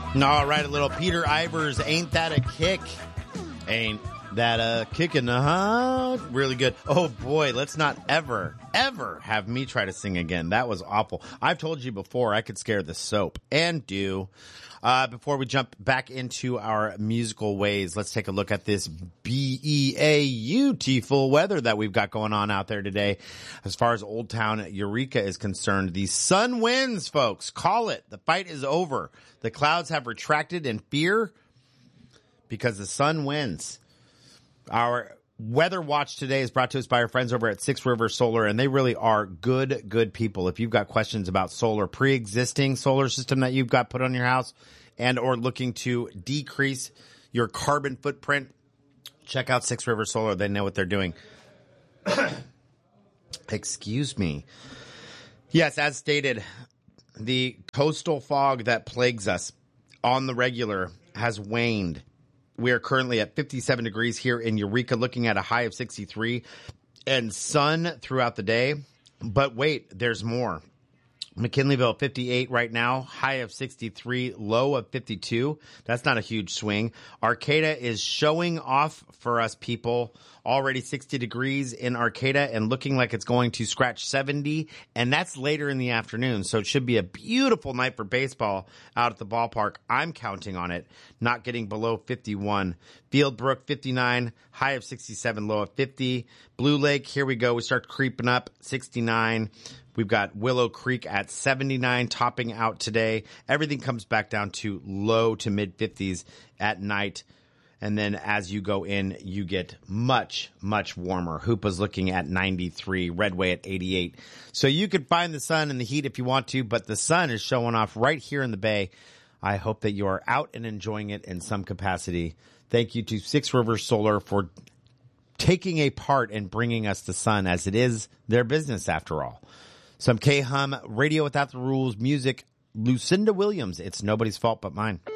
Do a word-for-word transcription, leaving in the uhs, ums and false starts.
All right, a little Peter Ivers, Ain't That a Kick? Ain't that a kick in the heart? Really good. Oh, boy, let's not ever, ever have me try to sing again. That was awful. I've told you before I could scare the soap, and do. Uh, before we jump back into our musical ways, let's take a look at this beautiful weather that we've got going on out there today. As far as Old Town Eureka is concerned, the sun wins, folks. Call it. The fight is over. The clouds have retracted in fear because the sun wins. Our weather watch today is brought to us by our friends over at Six River Solar, and they really are good, good people. If you've got questions about solar, pre-existing solar system that you've got put on your house, and or looking to decrease your carbon footprint, check out Six River Solar. They know what they're doing. Excuse me. Yes, as stated, the coastal fog that plagues us on the regular has waned. We are currently at fifty-seven degrees here in Eureka, looking at a high of sixty-three, and sun throughout the day. But wait, there's more. McKinleyville, fifty-eight right now, high of sixty-three, low of fifty-two. That's not a huge swing. Arcata is showing off for us, people. Already sixty degrees in Arcata and looking like it's going to scratch seventy, and that's later in the afternoon. So it should be a beautiful night for baseball out at the ballpark. I'm counting on it, not getting below fifty-one. Fieldbrook, fifty-nine, high of sixty-seven, low of fifty. Blue Lake, here we go. We start creeping up, sixty-nine. We've got Willow Creek at seventy-nine, topping out today. Everything comes back down to low to mid-fifties at night. And then as you go in, you get much, much warmer. Hoopa's looking at ninety-three, Redway at eighty-eight. So you could find the sun and the heat if you want to, but the sun is showing off right here in the Bay. I hope that you are out and enjoying it in some capacity. Thank you to Six Rivers Solar for taking a part in bringing us the sun, as it is their business after all. Some K-Hum, Radio Without the Rules, music, Lucinda Williams. It's nobody's fault but mine.